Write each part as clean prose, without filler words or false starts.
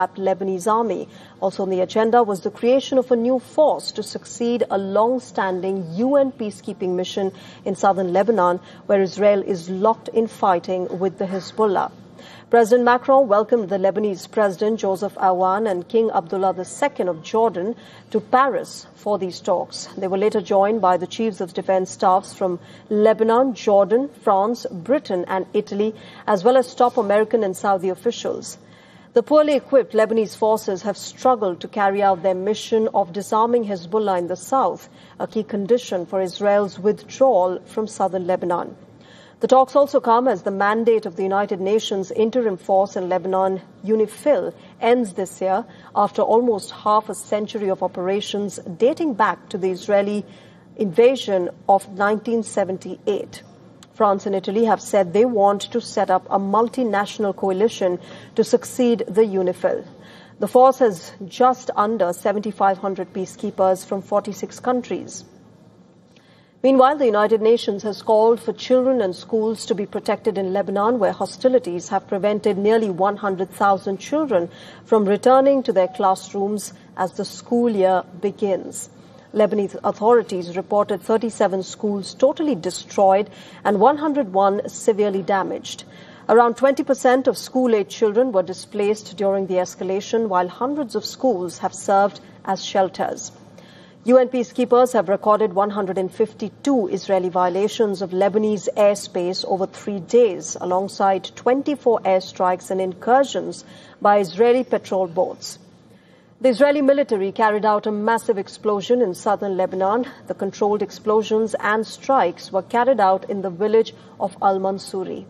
Lebanese army. Also on the agenda was the creation of a new force to succeed a long-standing UN peacekeeping mission in southern Lebanon, where Israel is locked in fighting with the Hezbollah. President Macron welcomed the Lebanese President Joseph Aoun and King Abdullah II of Jordan to Paris for these talks. They were later joined by the chiefs of defense staffs from Lebanon, Jordan, France, Britain and Italy, as well as top American and Saudi officials. The poorly equipped Lebanese forces have struggled to carry out their mission of disarming Hezbollah in the south, a key condition for Israel's withdrawal from southern Lebanon. The talks also come as the mandate of the United Nations interim force in Lebanon, UNIFIL, ends this year after almost half a century of operations dating back to the Israeli invasion of 1978. France and Italy have said they want to set up a multinational coalition to succeed the UNIFIL. The force has just under 7,500 peacekeepers from 46 countries. Meanwhile, the United Nations has called for children and schools to be protected in Lebanon, where hostilities have prevented nearly 100,000 children from returning to their classrooms as the school year begins. Lebanese authorities reported 37 schools totally destroyed and 101 severely damaged. Around 20% of school-age children were displaced during the escalation, while hundreds of schools have served as shelters. UN peacekeepers have recorded 152 Israeli violations of Lebanese airspace over 3 days, alongside 24 airstrikes and incursions by Israeli patrol boats. The Israeli military carried out a massive explosion in southern Lebanon. The controlled explosions and strikes were carried out in the village of Al-Mansouri.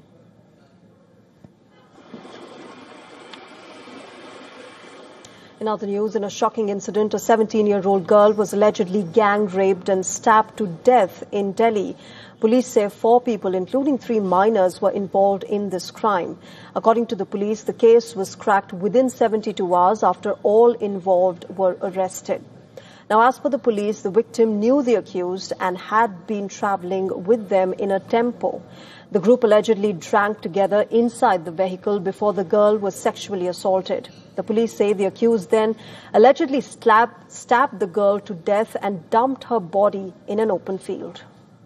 In other news, in a shocking incident, a 17-year-old girl was allegedly gang-raped and stabbed to death in Delhi. Police say 4 people, including 3 minors, were involved in this crime. According to the police, the case was cracked within 72 hours after all involved were arrested. Now, as per the police, the victim knew the accused and had been traveling with them in a tempo. The group allegedly drank together inside the vehicle before the girl was sexually assaulted. The police say the accused then allegedly stabbed the girl to death and dumped her body in an open field.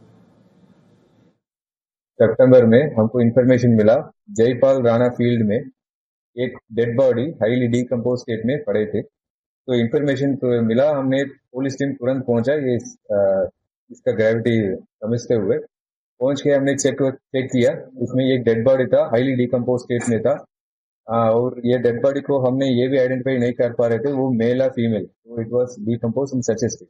सितंबर में हमको information मिला Jaipal Rana field में एक dead body highly decompose state में पड़े थे। तो information मिला, हमने पुलिस टीम तुरंत पहुंचा ये इसका ग्रेविटी समझते हुए पहुंच के हमने चेक किया। उसमें एक डेड बॉडी था, हाईली डिकम्पोज स्टेट में था और ये डेड बॉडी को हमने ये भी आइडेंटिफाई नहीं कर पा रहे थे वो मेल या फीमेल, तो it was decompose in such A state.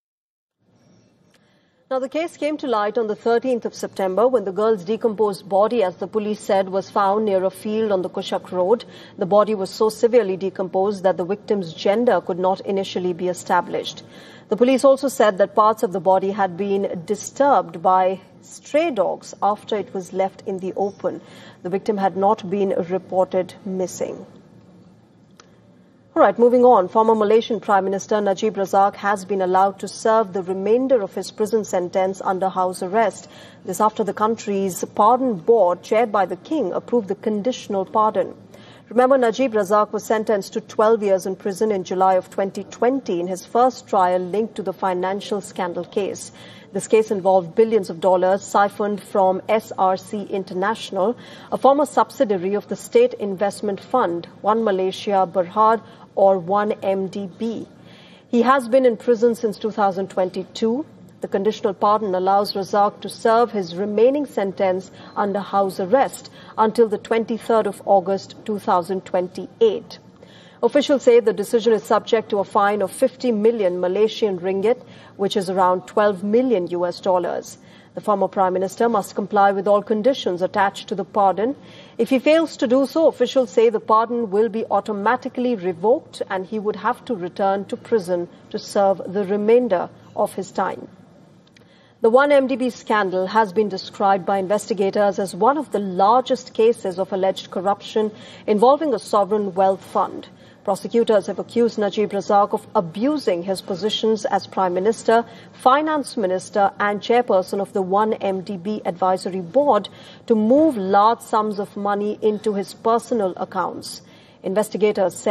Now, the case came to light on the 13th of September when the girl's decomposed body, as the police said, was found near a field on the Kushak Road. The body was so severely decomposed that the victim's gender could not initially be established. The police also said that parts of the body had been disturbed by stray dogs after it was left in the open. The victim had not been reported missing. All right, moving on. Former Malaysian Prime Minister Najib Razak has been allowed to serve the remainder of his prison sentence under house arrest. This after the country's pardon board, chaired by the king, approved the conditional pardon. Remember, Najib Razak was sentenced to 12 years in prison in July of 2020 in his first trial linked to the financial scandal case. This case involved billions of dollars siphoned from SRC International, a former subsidiary of the State Investment Fund, One Malaysia Berhad, or 1MDB. He has been in prison since 2022. The conditional pardon allows Razak to serve his remaining sentence under house arrest until the 23rd of August 2028. Officials say the decision is subject to a fine of 50 million Malaysian ringgit, which is around 12 million US dollars. The former Prime Minister must comply with all conditions attached to the pardon. If he fails to do so, officials say the pardon will be automatically revoked and he would have to return to prison to serve the remainder of his time. The 1MDB scandal has been described by investigators as one of the largest cases of alleged corruption involving a sovereign wealth fund. Prosecutors have accused Najib Razak of abusing his positions as Prime Minister, Finance Minister and Chairperson of the 1MDB Advisory Board to move large sums of money into his personal accounts. Investigators said